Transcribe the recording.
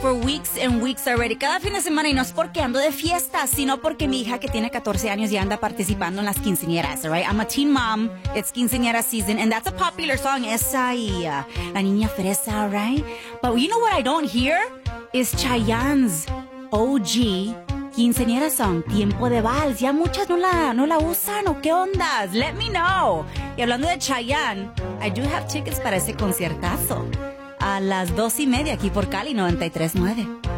for weeks and weeks already. Cada fin de semana, y no es porque ando de fiesta, sino porque mi hija que tiene 14 años ya anda participando en las quinceañeras, right? I'm a teen mom. It's quinceañera season, and that's a popular song. Esa y La Niña Fresa, right? But you know what I don't hear? Is Chayanne's OG quinceañera song, Tiempo de Vals. Ya muchas no la usan, ¿o qué ondas? Let me know. Y hablando de Chayanne, I do have tickets para ese conciertazo a las 2:30 aquí por Cali 93.9.